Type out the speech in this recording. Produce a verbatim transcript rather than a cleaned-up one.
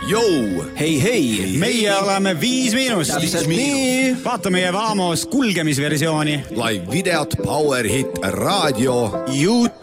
Jou! Hei, hei! Meie oleme Viis Miinust. Nii. Vaata meie Vamos kulgemisversiooni. Live videot, Power Hit, raadio, YouTube.